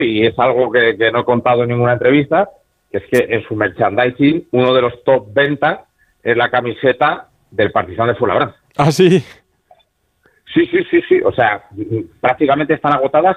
y es algo que no he contado en ninguna entrevista, que es que en su merchandising uno de los top ventas es la camiseta del Partizan de Fuenlabrada. ¿Ah, sí? Sí. O sea, prácticamente están agotadas